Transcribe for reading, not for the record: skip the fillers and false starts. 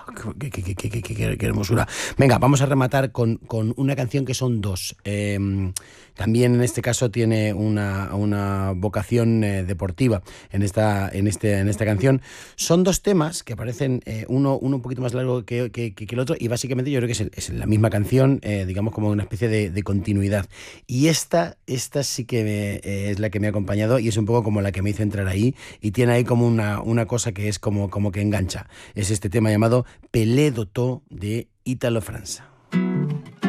qué hermosura. Venga, vamos a rematar con una canción que son dos. También en este caso tiene una vocación deportiva en esta canción. Son dos temas que aparecen, uno un poquito más largo que el otro, y básicamente yo creo que es la misma canción, digamos como una especie de continuidad. Y esta sí que es la que me ha acompañado y es un poco como la que me hizo entrar ahí, y tiene ahí como una cosa que es como que engancha. Es este tema llamado Pelé Dotó de Ítalo França.